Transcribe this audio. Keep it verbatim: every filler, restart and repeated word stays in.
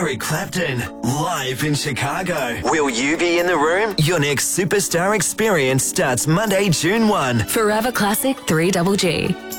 Eric Clapton, live in Chicago. Will you be in the room? Your next superstar experience starts Monday, June first. Forever Classic three G G.